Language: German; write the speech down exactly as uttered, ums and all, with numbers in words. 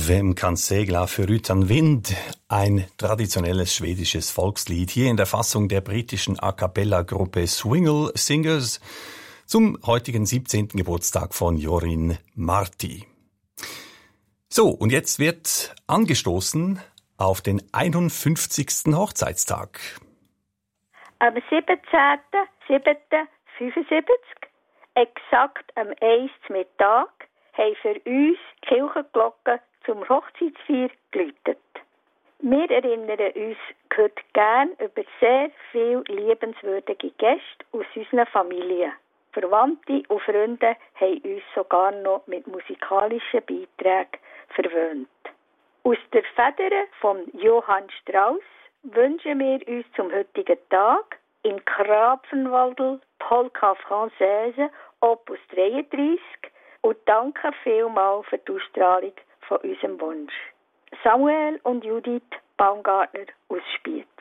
Vem kan segla förutan Wind? Ein traditionelles schwedisches Volkslied, hier in der Fassung der britischen A-Cappella-Gruppe Swingle Singers zum heutigen siebzehnten Geburtstag von Jorin Marti. So, und jetzt wird angestoßen auf den einundfünfzigsten Hochzeitstag. Am siebzehnten siebten fünfundsiebzig, exakt am ersten Mittag, haben für uns die Kirchenglocken zum Hochzeitsfeier geläutet. Wir erinnern uns heute gern über sehr viele liebenswürdige Gäste aus unseren Familien. Verwandte und Freunde haben uns sogar noch mit musikalischen Beiträgen verwöhnt. Aus der Feder von Johann Strauss wünschen wir uns zum heutigen Tag in Krapfenwaldl Polka Française Opus dreiunddreißig und danke vielmals für die Ausstrahlung von unserem Wunsch. Samuel und Judith Baumgartner aus Spiez.